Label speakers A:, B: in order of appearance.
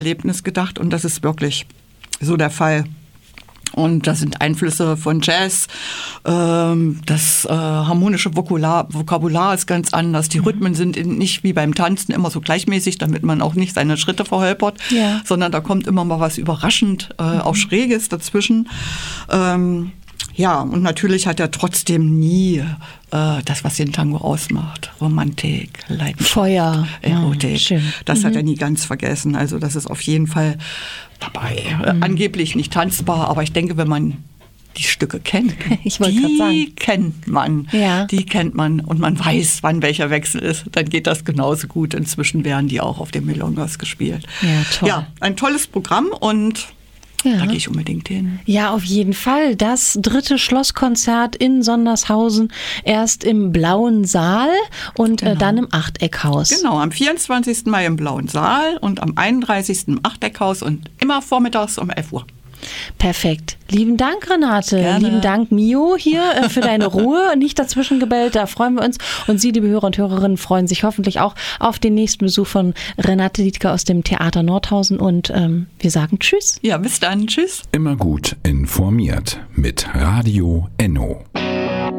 A: Erlebnis gedacht und das ist wirklich so der Fall. Und das sind Einflüsse von Jazz, das harmonische Vokabular ist ganz anders, die Rhythmen sind nicht wie beim Tanzen immer so gleichmäßig, damit man auch nicht seine Schritte verholpert, sondern da kommt immer mal was überraschend, auch Schräges dazwischen. Ja, und natürlich hat er trotzdem nie das, was den Tango ausmacht. Romantik, Leidenschaft,
B: Feuer,
A: Erotik. Das hat er nie ganz vergessen. Also das ist auf jeden Fall dabei. Angeblich nicht tanzbar, aber ich denke, wenn man die Stücke kennt, die kennt man. Ja. Die kennt man und man weiß, wann welcher Wechsel ist. Dann geht das genauso gut. Inzwischen werden die auch auf den Milongas gespielt.
B: Ja, toll.
A: Ja, ein tolles Programm und da gehe ich unbedingt hin.
B: Ja, auf jeden Fall. Das 3. Schlosskonzert in Sondershausen, erst im Blauen Saal und dann im Achteckhaus.
A: Genau, am 24. Mai im Blauen Saal und am 31. im Achteckhaus und immer vormittags um 11 Uhr.
B: Perfekt. Lieben Dank, Renate.
A: Gerne.
B: Lieben Dank, Mio, hier für deine Ruhe. Nicht dazwischen gebellt, da freuen wir uns. Und Sie, liebe Hörer und Hörerinnen, freuen sich hoffentlich auch auf den nächsten Besuch von Renate Liedtke aus dem Theater Nordhausen. Und wir sagen Tschüss.
A: Ja, bis dann. Tschüss.
C: Immer gut informiert mit Radio Enno.